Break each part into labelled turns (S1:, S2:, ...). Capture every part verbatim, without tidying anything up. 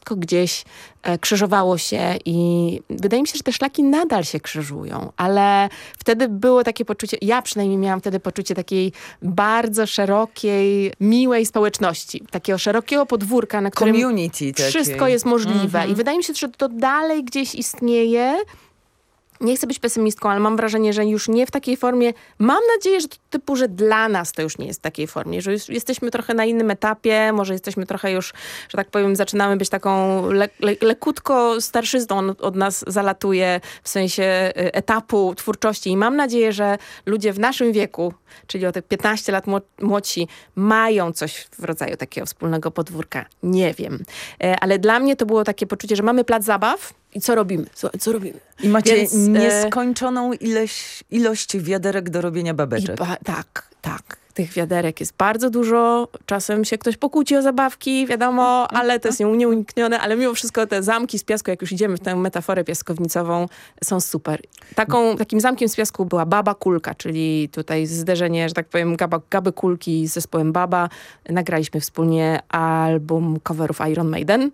S1: wszystko gdzieś e, krzyżowało się i wydaje mi się, że te szlaki nadal się krzyżują, ale wtedy było takie poczucie, ja przynajmniej miałam wtedy poczucie takiej bardzo szerokiej, miłej społeczności, takiego szerokiego podwórka, na którym
S2: community
S1: wszystko
S2: takiej.
S1: jest możliwe.
S2: Mm-hmm.
S1: I wydaje mi się, że to dalej gdzieś istnieje. Nie chcę być pesymistką, ale mam wrażenie, że już nie w takiej formie. Mam nadzieję, że to typu, że dla nas to już nie jest w takiej formie, że już jesteśmy trochę na innym etapie, może jesteśmy trochę już, że tak powiem, zaczynamy być taką le, le, lekutko starszyzną od, od nas zalatuje w sensie etapu twórczości i mam nadzieję, że ludzie w naszym wieku, czyli o te piętnaście lat młodsi, mają coś w rodzaju takiego wspólnego podwórka. Nie wiem. Ale dla mnie to było takie poczucie, że mamy plac zabaw, i co robimy? Co, co robimy?
S2: I macie
S1: Więc,
S2: nieskończoną ilość, ilość wiaderek do robienia babeczek.
S1: Ba- tak, tak. Tych wiaderek jest bardzo dużo. Czasem się ktoś pokłóci o zabawki, wiadomo, ale to jest nieuniknione. Ale mimo wszystko te zamki z piasku, jak już idziemy w tę metaforę piaskownicową, są super. Taką, takim zamkiem z piasku była Baba Kulka, czyli tutaj zderzenie, że tak powiem, gaba, Gaby Kulki z zespołem Baba. Nagraliśmy wspólnie album coverów Iron Maiden.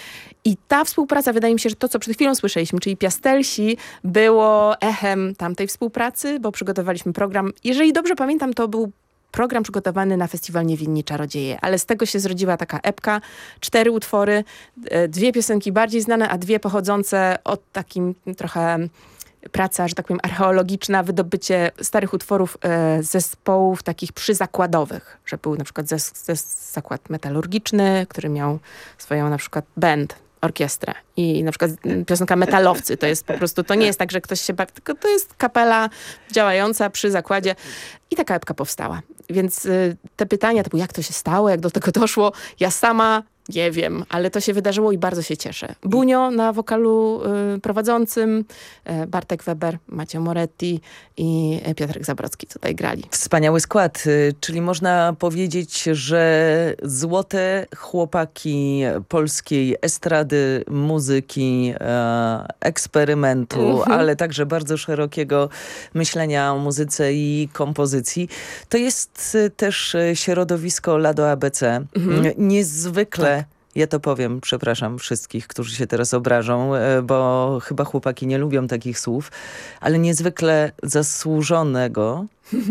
S1: I ta współpraca, wydaje mi się, że to, co przed chwilą słyszeliśmy, czyli Piastelsi, było echem tamtej współpracy, bo przygotowaliśmy program. Jeżeli dobrze pamiętam, to był program przygotowany na festiwal Niewinni Czarodzieje, ale z tego się zrodziła taka epka, cztery utwory, dwie piosenki bardziej znane, a dwie pochodzące od takim trochę praca, że tak powiem, archeologiczna, wydobycie starych utworów e, zespołów takich przyzakładowych, że był na przykład zes, zes, zakład metalurgiczny, który miał swoją na przykład band, orkiestrę i na przykład piosenka Metalowcy, to jest po prostu, to nie jest tak, że ktoś się bawi, tylko to jest kapela działająca przy zakładzie i taka epka powstała. Więc y, te pytania typu jak to się stało, jak do tego doszło, ja sama nie wiem, ale to się wydarzyło i bardzo się cieszę. Bunio na wokalu y, prowadzącym, y, Bartek Weber, Maciej Moretti i Piotrek Zabrocki tutaj grali.
S2: Wspaniały skład, czyli można powiedzieć, że złote chłopaki polskiej estrady, muzyki, e, eksperymentu, mm-hmm. ale także bardzo szerokiego myślenia o muzyce i kompozycji. To jest też środowisko Lado A B C. Mm-hmm. Niezwykle tak. Ja to powiem, przepraszam wszystkich, którzy się teraz obrażą, bo chyba chłopaki nie lubią takich słów, ale niezwykle zasłużonego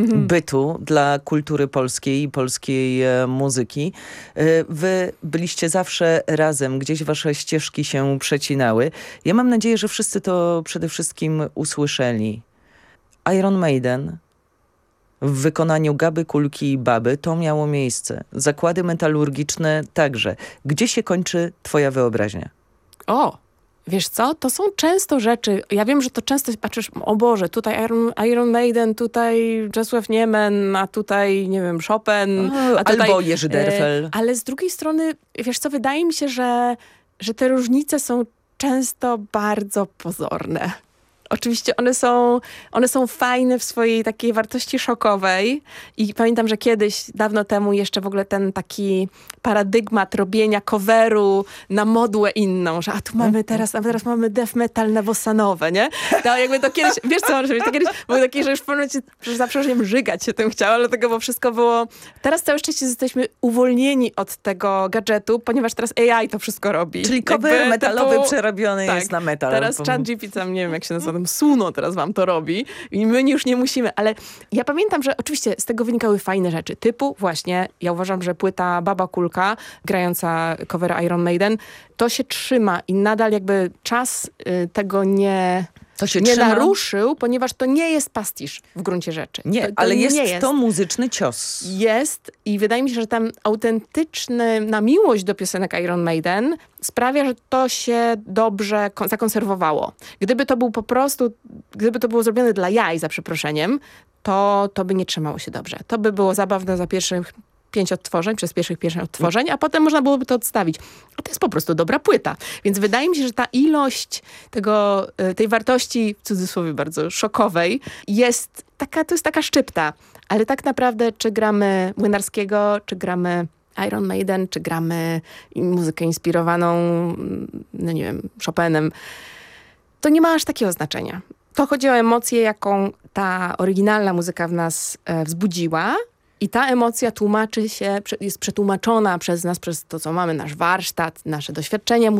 S2: bytu dla kultury polskiej i polskiej muzyki. Wy byliście zawsze razem, gdzieś wasze ścieżki się przecinały. Ja mam nadzieję, że wszyscy to przede wszystkim usłyszeli. Iron Maiden w wykonaniu Gaby Kulki i Baby to miało miejsce. Zakłady metalurgiczne także. Gdzie się kończy twoja wyobraźnia?
S1: O, wiesz co? To są często rzeczy. Ja wiem, że to często patrzysz, o Boże, tutaj Iron, Iron Maiden, tutaj Czesław Niemen, a tutaj, nie wiem, Chopin.
S2: O,
S1: a tutaj,
S2: albo Jerzy Derfel.
S1: E, ale z drugiej strony, wiesz co, wydaje mi się, że, że te różnice są często bardzo pozorne. Oczywiście one są, one są fajne w swojej takiej wartości szokowej i pamiętam, że kiedyś, dawno temu jeszcze w ogóle ten taki paradygmat robienia coveru na modłę inną, że a tu mamy teraz, a teraz mamy death metal nowossanowe, nie? To jakby to kiedyś, wiesz co, może być, to kiedyś było takie, że już w pewnym momencie, że za przeproszeniem żygać się tym chciało, dlatego, bo wszystko było, teraz całe szczęście jesteśmy uwolnieni od tego gadżetu, ponieważ teraz A I to wszystko robi.
S2: Czyli cover jakby metalowy typu, przerobiony tak, jest na metal.
S1: Teraz ChatGPT, tam nie wiem jak się nazywa, Suno teraz wam to robi i my już nie musimy, ale ja pamiętam, że oczywiście z tego wynikały fajne rzeczy, typu właśnie, ja uważam, że płyta Baba Kulka, grająca cover Iron Maiden, to się trzyma i nadal jakby czas y, tego nie...
S2: To się
S1: nie
S2: trzyma?
S1: naruszył, ponieważ to nie jest pastisz w gruncie rzeczy.
S2: Nie,
S1: to, to
S2: ale jest,
S1: nie jest
S2: to muzyczny cios.
S1: Jest i wydaje mi się, że tam autentyczna miłość do piosenek Iron Maiden sprawia, że to się dobrze zakonserwowało. Gdyby to był po prostu, gdyby to było zrobione dla jaj, za przeproszeniem, to, to by nie trzymało się dobrze. To by było zabawne za pierwszych pięć odtworzeń, przez pierwszych pięć odtworzeń, a potem można byłoby to odstawić. A to jest po prostu dobra płyta. Więc wydaje mi się, że ta ilość tego, tej wartości, w cudzysłowie bardzo szokowej, jest taka, to jest taka szczypta. Ale tak naprawdę, czy gramy Młynarskiego, czy gramy Iron Maiden, czy gramy muzykę inspirowaną, no nie wiem, Chopinem, to nie ma aż takiego znaczenia. To chodzi o emocję, jaką ta oryginalna muzyka w nas e, wzbudziła, i ta emocja tłumaczy się, jest przetłumaczona przez nas, przez to, co mamy, nasz warsztat, nasze doświadczenie